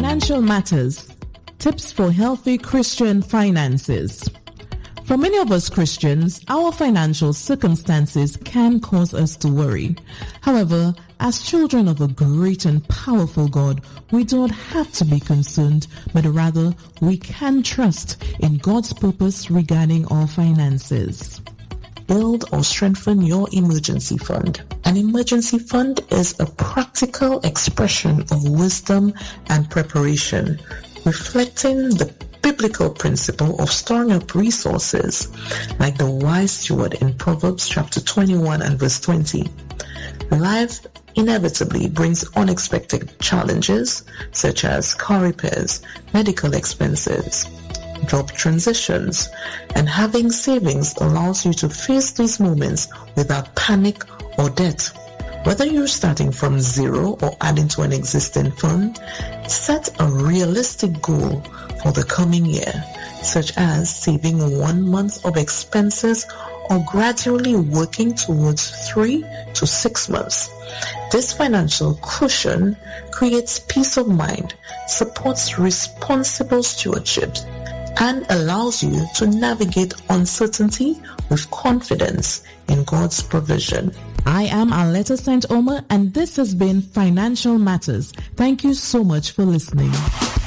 Financial Matters, tips for healthy Christian finances. For many of us Christians, our financial circumstances can cause us to worry. However, as children of a great and powerful God, we don't have to be concerned, but rather we can trust in God's purpose regarding our finances. Build or strengthen your emergency fund. An emergency fund is a practical expression of wisdom and preparation, reflecting the biblical principle of storing up resources, like the wise steward in Proverbs chapter 21 and verse 20. Life inevitably brings unexpected challenges such as car repairs, medical expenses, job transitions, and having savings allows you to face these moments without panic or debt. Whether you're starting from zero or adding to an existing fund, set a realistic goal for the coming year, such as saving 1 month of expenses or gradually working towards 3 to 6 months. This financial cushion creates peace of mind, supports responsible stewardship, and allows you to navigate uncertainty with confidence in God's provision. I am Aletta St. Omer, and this has been Financial Matters. Thank you so much for listening.